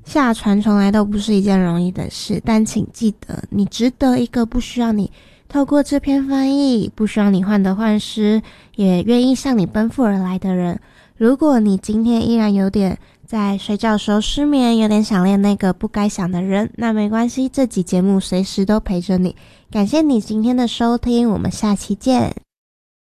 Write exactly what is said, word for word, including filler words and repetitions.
下船从来都不是一件容易的事，但请记得，你值得一个不需要你透过这篇翻译，不需要你患得患失，也愿意向你奔赴而来的人。如果你今天依然有点在睡觉时候失眠，有点想念那个不该想的人，那没关系，这集节目随时都陪着你。感谢你今天的收听，我们下期见。